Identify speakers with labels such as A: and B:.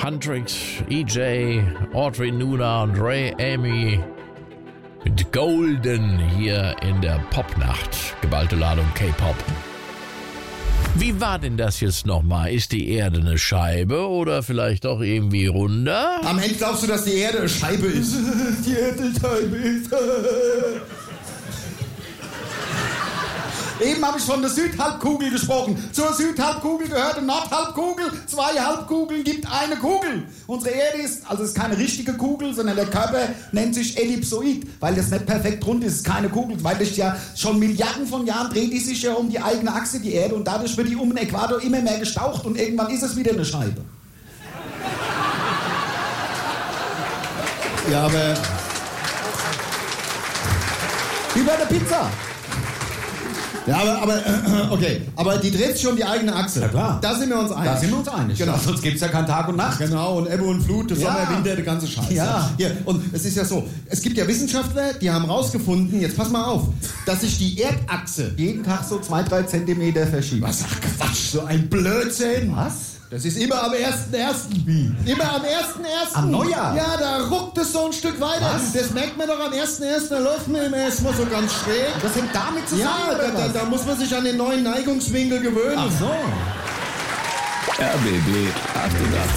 A: Huntrix, EJ, Audrey Nuna und Ray Amy mit Golden hier in der Popnacht. Geballte Ladung K-Pop. Wie war denn das jetzt nochmal? Ist die Erde eine Scheibe oder vielleicht auch irgendwie runder?
B: Am Ende glaubst du, dass die Erde eine Scheibe ist? Die Erde eine Scheibe ist. Eben habe ich von der Südhalbkugel gesprochen. Zur Südhalbkugel gehört eine Nordhalbkugel. 2 Halbkugeln gibt eine Kugel. Unsere Erde ist keine richtige Kugel, sondern der Körper nennt sich Ellipsoid, weil das nicht perfekt rund ist. Es ist keine Kugel, weil das ja schon Milliarden von Jahren dreht die sich ja um die eigene Achse, die Erde, und dadurch wird die um den Äquator immer mehr gestaucht und irgendwann ist es wieder eine Scheibe. Ja, aber... Wie bei der Pizza. Ja, okay. Aber die dreht sich um die eigene Achse.
C: Ja, klar.
B: Da sind wir uns einig.
C: Da sind wir uns einig.
B: Genau.
C: Ja, sonst gibt es ja keinen Tag und Nacht.
B: Genau, und Ebbe und Flut, das
C: Ja.
B: Sommer, Winter, der ganze Scheiß.
C: Ja.
B: Hier, und es ist ja so, es gibt ja Wissenschaftler, die haben rausgefunden, jetzt pass mal auf, dass sich die Erdachse
C: Jeden Tag so 2-3 Zentimeter verschiebt.
B: Was? Ach Quatsch, so ein Blödsinn.
C: Was?
B: Das ist immer am 1.1. Wie? Immer am 1.1.
C: Am Neujahr?
B: Ja, da ruckt es so ein Stück weiter.
C: Was?
B: Das merkt man doch am 1.1. Da läuft man immer erstmal so ganz schräg.
C: Das hängt damit zusammen,
B: Ja,
C: oder was?
B: da muss man sich an den neuen Neigungswinkel gewöhnen.
C: Ach so.
D: RBB 88.